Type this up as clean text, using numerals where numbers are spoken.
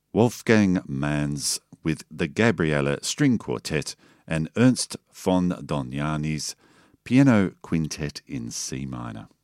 Wolfgang Manz with the Gabriele String Quartet and Ernst von Dohnányi's Piano Quintet in C minor.